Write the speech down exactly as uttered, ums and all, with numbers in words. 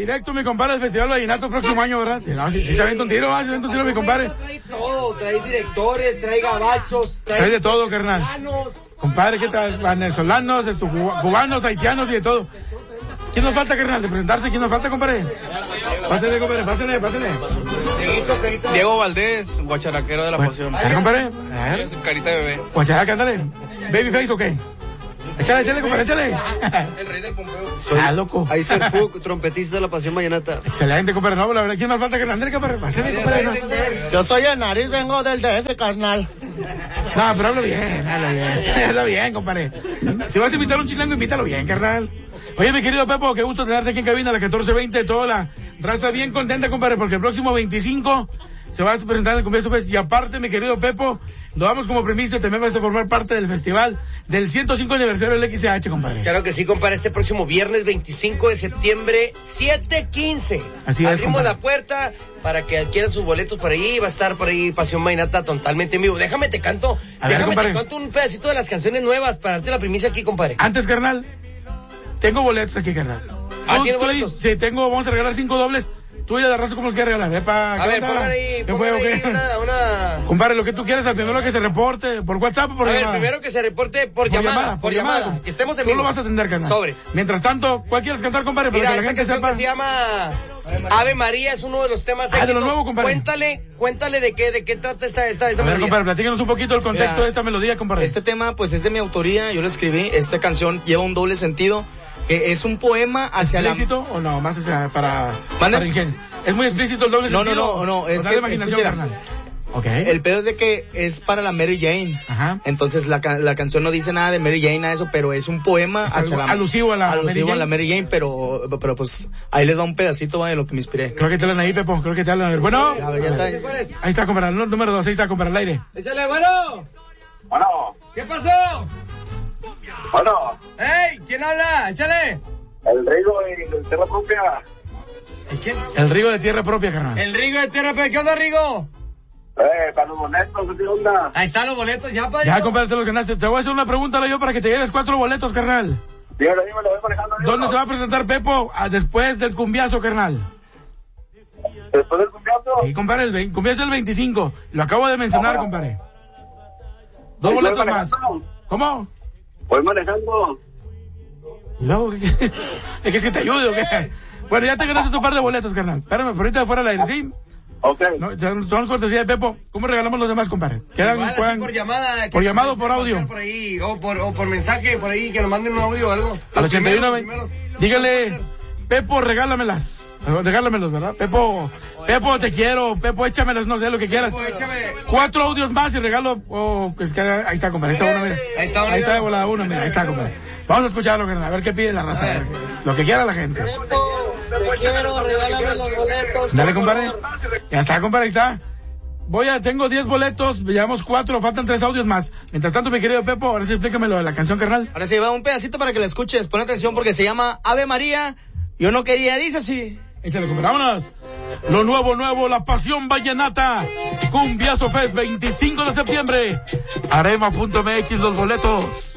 directo, mi compadre, del Festival Vallenato próximo año, ¿verdad? No, si, si se avienta un tiro, va, si se avienta un tiro, mi compadre. Trae todo, trae directores, trae gabachos, trae, trae de todo, carnal. Cubanos. Compadre, ¿qué tal? Venezolanos, esto, cubanos, haitianos y de todo. ¿Quién nos falta, carnal? De presentarse, ¿quién nos falta, compadre? Pásale, compadre, pásale, pásale. Diego Valdés, guacharaquero de la poción. A ver, compadre. A ver. Carita de bebé. Guacharaca, ándale. Babyface, ¿o qué? Échale, échale, compadre, échale. El rey del Pompeo. Ah, loco. Ahí se fue, trompetista de la Pasión Vallenata. Excelente, compadre. No, la verdad, ¿quién más falta que Andrés, compadre? Pásale, compadre. No. Yo soy el nariz, vengo del D F, carnal. No, pero habla bien, habla bien. Habla bien, compadre. Si vas a invitar a un chilango, invítalo bien, carnal. Oye, mi querido Pepo, qué gusto tenerte aquí en cabina a las catorce veinte, toda la raza bien contenta, compadre, porque el próximo veinticinco se va a presentar en el Cumbieso Fest. Y aparte, mi querido Pepo, lo damos como premisa, también vas a formar parte del festival del ciento cinco aniversario del X C H, compadre. Claro que sí, compadre, este próximo viernes veinticinco de septiembre, siete quince. Así es, abrimos compadre. la puerta para que adquieran sus boletos por ahí, va a estar por ahí Pasión Vallenata totalmente en vivo. Déjame te canto, A ver, déjame compadre. te canto un pedacito de las canciones nuevas para darte la primicia aquí, compadre. Antes, carnal, tengo boletos aquí, carnal. Ah, Tú- ¿tiene tú le boletos? dices, sí, tengo, vamos a regalar cinco dobles. Tú y la raza, ¿cómo los quieres regalar? Epa, A ¿qué ver, onda? pongan ahí, ¿Qué fue, pongan o ahí qué? una, una... Compadre, lo que tú quieras, al primero que se reporte, por WhatsApp o por A ver, llamada. primero que se reporte por, llamada, por llamada, que estemos en Tú vivo. lo vas a atender, carnal. Sobres. Mientras tanto, ¿cuál quieres cantar, compadre? Para Mira, que la esta gente canción sepa. que se llama Ave María es uno de los temas Ah, de lo éxitos. nuevo, compadre. Cuéntale, cuéntale de qué, de qué trata esta, esta, esta A ver, melodía. compadre, platícanos un poquito el contexto Mira, de esta melodía, compadre. Este tema pues es de mi autoría, yo lo escribí. Esta canción lleva un doble sentido, que es un poema hacia la... ¿Explícito o no? Más hacia, para, ¿Mande? para ingenio. ¿Es muy explícito el doble No, no, sentido? no, no, ¿O es da que- la imaginación, escucha, carnal? Ok. El pedo es de que es para la Mary Jane. Ajá. Entonces la, ca- la canción no dice nada de Mary Jane, nada de eso, pero es un poema Es hacia algo la... alusivo a la alusivo Mary a Jane. la Mary Jane, pero, pero pues ahí les va un pedacito, va, de lo que me inspiré. Creo que te hablan ahí, Pepo. Creo que te hablan. A ver, bueno. A ver, ya está. Ahí está, compadre. El número dos. Ahí está, compadre, al aire. Échale, bueno. Bueno, ¿Qué pasó? bueno, ¡Ey! ¿Quién habla? Échale. el Rigo de Tierra Propia. ¿Quién? El Rigo de tierra propia, carnal. El Rigo de Tierra, ¿qué onda, Rigo? Eh, para los boletos, ¿qué onda? Ahí están los boletos, ya, padre. Ya, compadre, te los ganaste. Te voy a hacer una pregunta, yo, para que te lleves cuatro boletos, carnal. Dímelo, dímelo, voy manejando. dímelo. ¿Dónde se va a presentar Pepo? Ah, después del cumbiazo, carnal. Después del cumbiazo. Sí, compadre, el vein- cumbiazo el veinticinco. Lo acabo de mencionar, Ah. compadre. Dos Voy boletos más. manejando. ¿Cómo? Voy manejando. ¿Y luego qué? ¿Es que es que te ayude o qué? Bueno, ya te ganaste tu par de boletos, carnal. Espérame, por ahorita fuera al aire, ¿sí? Ok. No, ya son cortesía de Pepo. ¿Cómo regalamos los demás, compadre? Quedan, Igual, así puedan- por llamada. que por llamada o se por puede audio. marcar Por ahí, o por, o por mensaje, por ahí, que nos manden un audio o algo. Al Los ochenta y uno, primeros, ve- los primeros. dígale, Pepo, regálamelas. Regálamelos, ¿verdad? Pepo, Pepo, te quiero. Pepo, échamelas, no sé, lo que quieras. Pepo, échame. Cuatro audios más y regalo. Oh, pues que ahí está, compadre. Ahí está uno, mira. Ahí está uno, Ahí está mira. de volada uno, mira. Ahí está, compadre. Vamos a escucharlo, carnal. A ver qué pide la raza. a ver qué- Lo que quiera la gente. Te quiero, regálame los boletos. Dale, por compadre. favor. Ya está, compadre, ahí está. Voy a, tengo diez boletos, llevamos cuatro, faltan tres audios más. Mientras tanto, mi querido Pepo, ahora sí explícame lo de la canción, carnal. Ahora sí, va un pedacito para que la escuches, pon atención porque se llama Ave María, yo no quería, dice así. Échale, compadre, vámonos. Lo nuevo, nuevo, la pasión vallenata. Cumbiazo Fest, veinticinco de septiembre. Arema punto m x los boletos.